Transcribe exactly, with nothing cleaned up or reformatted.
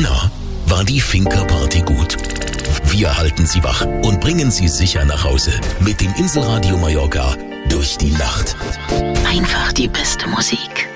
Na, war die Finca-Party gut? Wir halten Sie wach und bringen Sie sicher nach Hause mit dem Inselradio Mallorca durch die Nacht. Einfach die beste Musik.